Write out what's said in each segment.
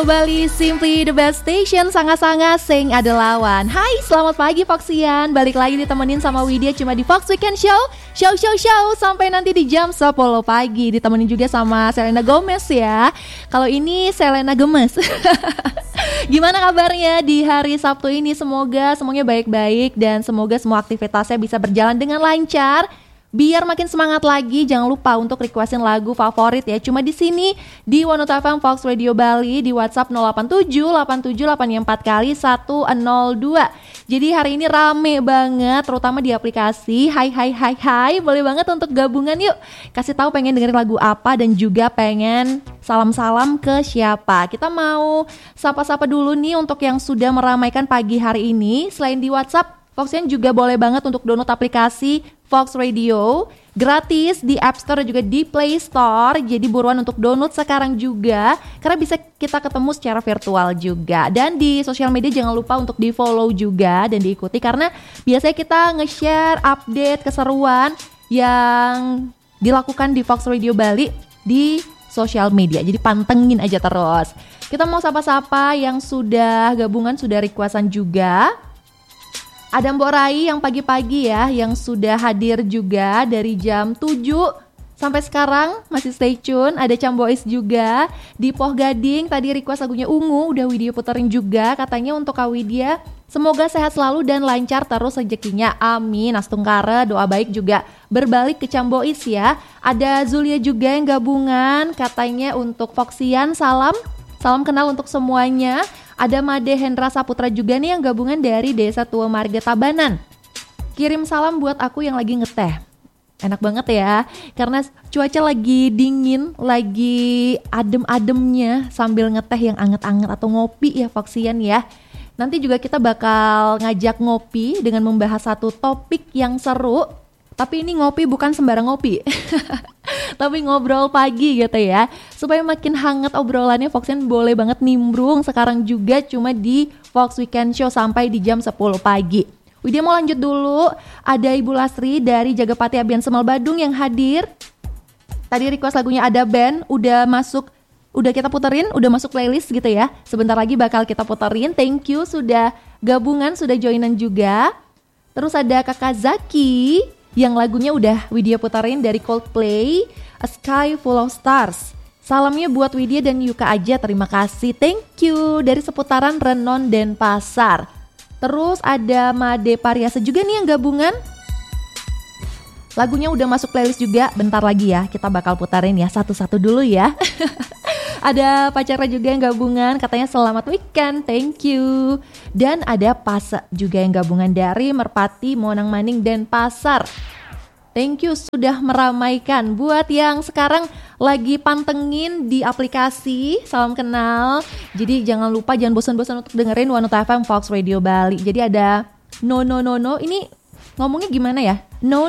Kembali Simply the Best Station, sangat-sangat sing ada lawan. Hai, selamat pagi Foxian. Balik lagi ditemenin sama Widya cuma di Fox Weekend Show. Show sampai nanti di jam 10 pagi. Ditemenin juga sama Selena Gomez ya. Kalau ini Selena Gemes. Gimana kabarnya di hari Sabtu ini? Semoga semuanya baik-baik dan semoga semua aktivitasnya bisa berjalan dengan lancar. Biar makin semangat lagi, jangan lupa untuk requestin lagu favorit ya. Cuma di sini di One Note FM Fox Radio Bali di WhatsApp 087-87844 kali 102. Jadi hari ini rame banget, terutama di aplikasi. Hai, boleh banget untuk gabungan yuk. Kasih tahu pengen dengerin lagu apa dan juga pengen salam-salam ke siapa. Kita mau sapa-sapa dulu nih untuk yang sudah meramaikan pagi hari ini. Selain di WhatsApp, Foxian juga boleh banget untuk download aplikasi Fox Radio gratis di App Store dan juga di Play Store. Jadi buruan untuk download sekarang juga karena bisa kita ketemu secara virtual juga. Dan di sosial media jangan lupa untuk di follow juga dan diikuti karena biasanya kita nge-share update keseruan yang dilakukan di Fox Radio Bali di sosial media. Jadi pantengin aja terus. Kita mau sapa-sapa yang sudah gabungan, sudah requestan juga. Ada Mbok Rai yang pagi-pagi ya, yang sudah hadir juga dari jam 7 sampai sekarang masih stay tune. Ada Cambois juga di Poh Gading, tadi request lagunya Ungu, udah Widya puterin juga. Katanya untuk Kak Widya, semoga sehat selalu dan lancar terus rezekinya, amin. Astungkara, doa baik juga berbalik ke Cambois ya. Ada Zulia juga yang gabungan, katanya untuk Foxian, salam kenal untuk semuanya. Ada Made Hendra Saputra juga nih yang gabungan dari Desa Tua Marga Tabanan. Kirim salam buat aku yang lagi ngeteh. Enak banget ya, karena cuaca lagi dingin, lagi adem-ademnya sambil ngeteh yang anget-anget atau ngopi ya Foxian ya. Nanti juga kita bakal ngajak ngopi dengan membahas satu topik yang seru. Tapi ini ngopi bukan sembarang ngopi. Tapi ngobrol pagi gitu ya. Supaya makin hangat obrolannya, Foxian boleh banget nimbrung sekarang juga cuma di Fox Weekend Show sampai di jam 10 pagi. Widya mau lanjut dulu. Ada Ibu Lasri dari Jagapati Abian Semal Badung yang hadir. Tadi request lagunya Ada Band, udah kita puterin, udah masuk playlist gitu ya. Sebentar lagi bakal kita puterin. Thank you sudah gabungan, sudah joinan juga. Terus ada Kakak Zaki yang lagunya udah Widya puterin dari Coldplay, A Sky Full of Stars. Salamnya buat Widya dan Yuka aja, terima kasih, thank you. Dari seputaran Renon Denpasar. Terus ada Made Pariasa juga nih yang gabungan. Lagunya udah masuk playlist juga, bentar lagi ya kita bakal putarin ya, satu-satu dulu ya. Ada pacarnya juga yang gabungan, katanya selamat weekend, thank you. Dan ada Pase juga yang gabungan dari Merpati, Monang Maning, dan Pasar. Thank you sudah meramaikan. Buat yang sekarang lagi pantengin di aplikasi, salam kenal. Jadi jangan lupa, jangan bosan-bosan untuk dengerin One Note FM Fox Radio Bali. Jadi ada no, ini ngomongnya gimana ya? No.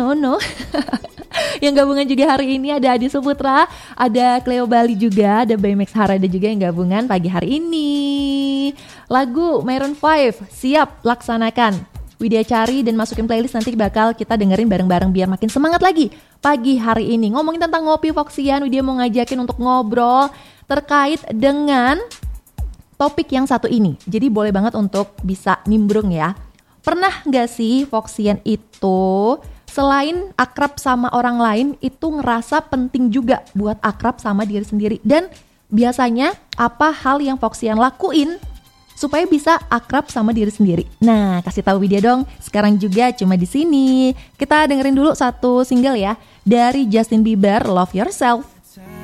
Yang gabungan juga hari ini ada Adi Suputra, ada Cleo Bali juga, ada Baymax Harada juga yang gabungan pagi hari ini. Lagu Maroon 5 siap laksanakan. Widya cari dan masukin playlist, nanti bakal kita dengerin bareng-bareng biar makin semangat lagi pagi hari ini. Ngomongin tentang ngopi Foxian, Widya mau ngajakin untuk ngobrol terkait dengan topik yang satu ini. Jadi boleh banget untuk bisa nimbrung ya. Pernah gak sih Foxian itu selain akrab sama orang lain itu ngerasa penting juga buat akrab sama diri sendiri? Dan biasanya apa hal yang Foxian lakuin supaya bisa akrab sama diri sendiri? Nah, kasih tahu Widya dong. Sekarang juga cuma di sini. Kita dengerin dulu satu single ya dari Justin Bieber, Love Yourself.